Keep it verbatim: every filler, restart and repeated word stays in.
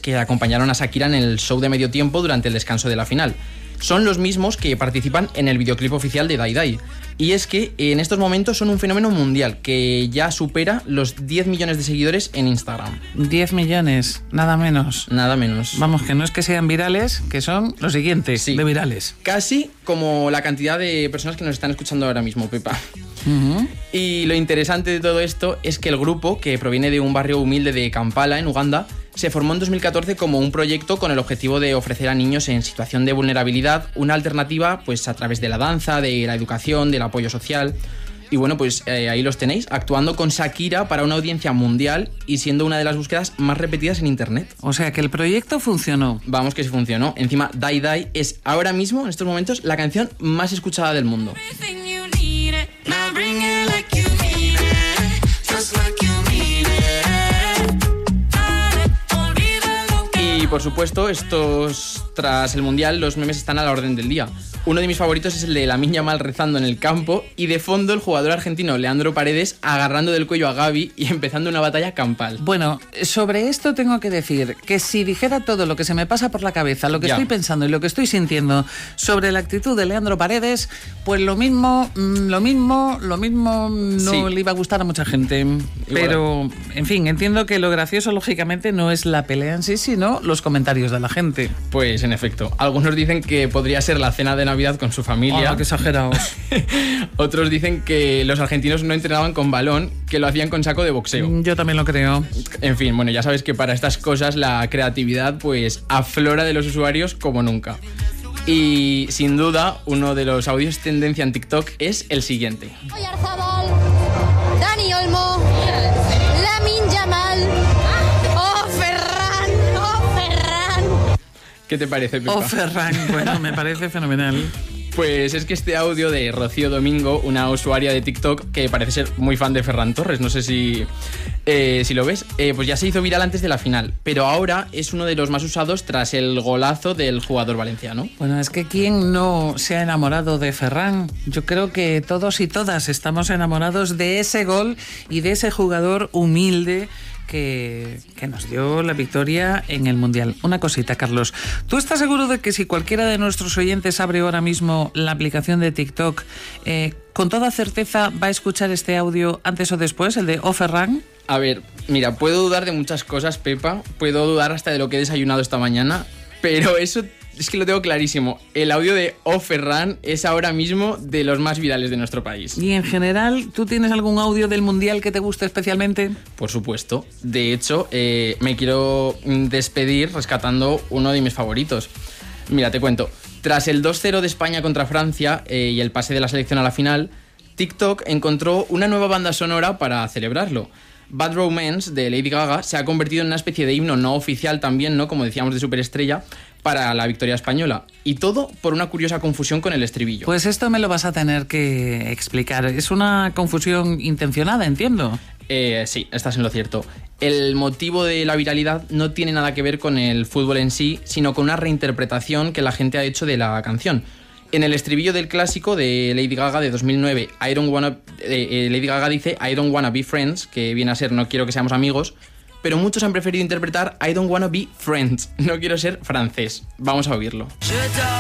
que acompañaron a Shakira en el show de medio tiempo durante el descanso de la final. Son los mismos que participan en el videoclip oficial de Die Die. Y es que en estos momentos son un fenómeno mundial que ya supera los diez millones de seguidores en Instagram. diez millones, nada menos. Nada menos. Vamos, que no es que sean virales, que son los siguientes Sí. de virales. Casi como la cantidad de personas que nos están escuchando ahora mismo, Pepa. Uh-huh. Y lo interesante de todo esto es que el grupo, que proviene de un barrio humilde de Kampala, en Uganda, se formó en dos mil catorce como un proyecto con el objetivo de ofrecer a niños en situación de vulnerabilidad una alternativa, pues a través de la danza, de la educación, del apoyo social. Y bueno, pues eh, ahí los tenéis, actuando con Shakira para una audiencia mundial y siendo una de las búsquedas más repetidas en internet. O sea que el proyecto funcionó. Vamos que sí funcionó. Encima, Die Die es ahora mismo, en estos momentos, la canción más escuchada del mundo. Y por supuesto, estos tras el Mundial, los memes están a la orden del día. Uno de mis favoritos es el de Lamine Yamal rezando en el campo y de fondo el jugador argentino Leandro Paredes agarrando del cuello a Gavi y empezando una batalla campal. Bueno, sobre esto tengo que decir que si dijera todo lo que se me pasa por la cabeza, lo que Ya. estoy pensando y lo que estoy sintiendo sobre la actitud de Leandro Paredes, pues lo mismo, mm, lo mismo, lo mismo no Sí. le iba a gustar a mucha gente. Pero, en fin, entiendo que lo gracioso, lógicamente, no es la pelea en sí, sino los comentarios de la gente. Pues en efecto, algunos dicen que podría ser la cena de Navidad con su familia. ¡Hala, qué exagerados! Otros dicen que los argentinos no entrenaban con balón, que lo hacían con saco de boxeo. Yo también lo creo. En fin, bueno, ya sabes que para estas cosas la creatividad pues aflora de los usuarios como nunca. Y sin duda, uno de los audios tendencia en TikTok es el siguiente. Oyarzabal, Dani Olmo, Lamine Yamal, oh Ferran, oh Ferran. ¿Qué te parece, Pepa? Oh, Ferran, bueno, me parece fenomenal. Pues es que este audio de Rocío Domingo, una usuaria de TikTok que parece ser muy fan de Ferran Torres, no sé si, eh, si lo ves, eh, pues ya se hizo viral antes de la final, pero ahora es uno de los más usados tras el golazo del jugador valenciano. Bueno, es que ¿quién no se ha enamorado de Ferran? Yo creo que todos y todas estamos enamorados de ese gol y de ese jugador humilde que, que nos dio la victoria en el Mundial. Una cosita, Carlos. ¿Tú estás seguro de que si cualquiera de nuestros oyentes abre ahora mismo la aplicación de TikTok, eh, con toda certeza va a escuchar este audio antes o después, el de Oh Ferran? A ver, mira, puedo dudar de muchas cosas, Pepa, puedo dudar hasta de lo que he desayunado esta mañana, pero eso es que lo tengo clarísimo. El audio de Oh Ferran es ahora mismo de los más virales de nuestro país. Y en general, ¿tú tienes algún audio del Mundial que te guste especialmente? Por supuesto. De hecho, eh, me quiero despedir rescatando uno de mis favoritos. Mira, te cuento. Tras el dos cero de España contra Francia eh, y el pase de la selección a la final, TikTok encontró una nueva banda sonora para celebrarlo. Bad Romance de Lady Gaga se ha convertido en una especie de himno no oficial también, ¿no? Como decíamos, de superestrella para la victoria española. Y todo por una curiosa confusión con el estribillo. Pues esto me lo vas a tener que explicar. Es una confusión intencionada, entiendo. Eh, sí, estás en lo cierto. El motivo de la viralidad no tiene nada que ver con el fútbol en sí, sino con una reinterpretación que la gente ha hecho de la canción. En el estribillo del clásico de Lady Gaga de dos mil nueve, I don't wanna, eh, eh, Lady Gaga dice I don't wanna be friends, que viene a ser no quiero que seamos amigos, pero muchos han preferido interpretar I don't wanna be friends, no quiero ser francés. Vamos a oírlo.